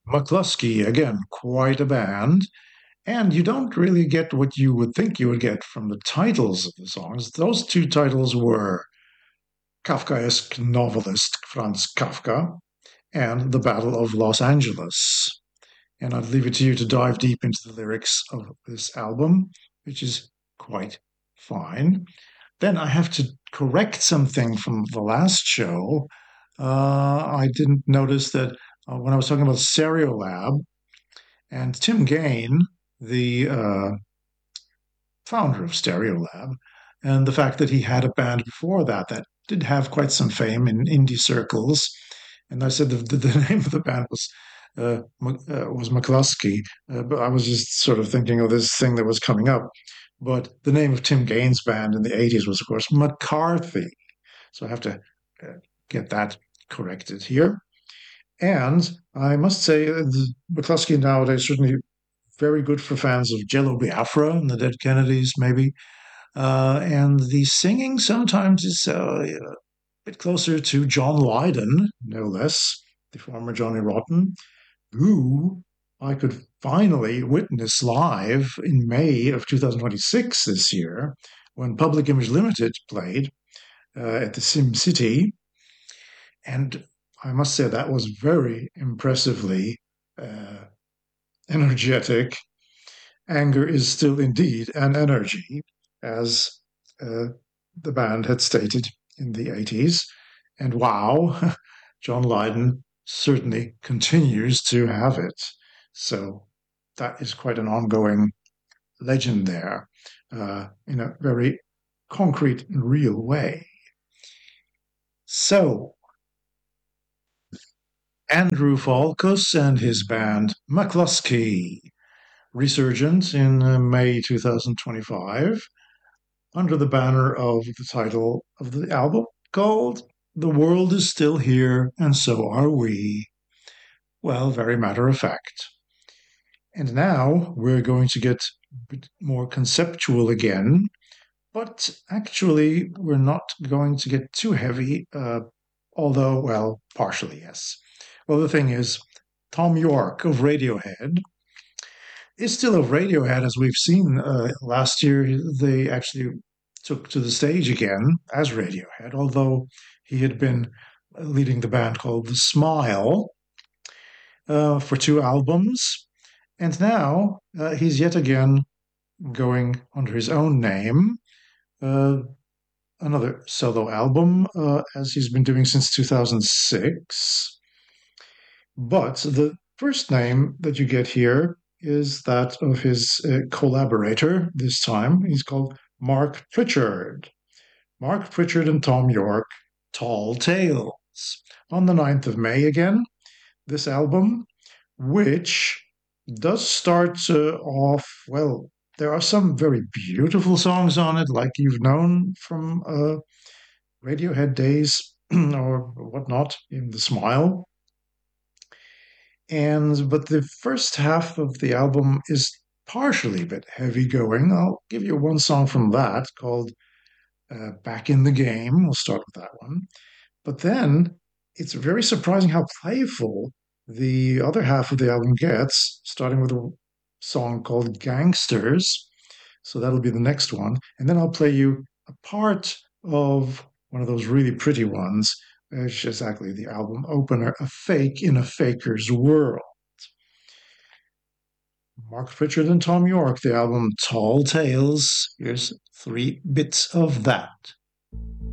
McCluskey, again, quite a band. And you don't really get what you would think you would get from the titles of the songs. Those two titles were Kafkaesque novelist Franz Kafka and The Battle of Los Angeles. And I'd leave it to you to dive deep into the lyrics of this album, which is quite fine. Then I have to correct something from the last show. I didn't notice that when I was talking about Stereolab and Tim Gain, the founder of Stereolab, and the fact that he had a band before that that did have quite some fame in indie circles. And I said the name of the band was McCluskey, but I was just sort of thinking of this thing that was coming up. But the name of Tim Gaines' band in the 80s was, of course, McCarthy. So I have to get that corrected here. And I must say, McCluskey nowadays certainly very good for fans of Jello Biafra and the Dead Kennedys, maybe. And the singing sometimes is a bit closer to John Lydon, no less, the former Johnny Rotten, who I could finally witness live in May of 2026 this year when Public Image Limited played at the Sim City. And I must say that was very impressively energetic. Anger is still indeed an energy, as the band had stated in the 80s. And wow, John Lydon certainly continues to have it. So that is quite an ongoing legend there in a very concrete and real way. So, Andrew Falkus and his band McCluskey, resurgent in May 2025 under the banner of the title of the album called The World is Still Here and So Are We. Well, very matter of fact. And now we're going to get a bit more conceptual again, but actually we're not going to get too heavy, although, well, partially, yes. Well, the thing is, Tom York of Radiohead is still of Radiohead, as we've seen last year. They actually took to the stage again as Radiohead, although he had been leading the band called The Smile for two albums. And now he's yet again going under his own name, another solo album, as he's been doing since 2006. But the first name that you get here is that of his collaborator this time. He's called Mark Pritchard. Mark Pritchard and Tom York, Tall Tales. On the 9th of May again, this album, which does start off, well, there are some very beautiful songs on it, like you've known from Radiohead days or whatnot in The Smile. But the first half of the album is partially a bit heavy going. I'll give you one song from that called Back in the Game. We'll start with that one. But then it's very surprising how playful the other half of the album gets, starting with a song called Gangsters. So that'll be the next one. And then I'll play you a part of one of those really pretty ones, which is exactly the album opener, A Fake in a Faker's World. Mark Pritchard and Tom York, the album Tall Tales. Here's 3 bits of that.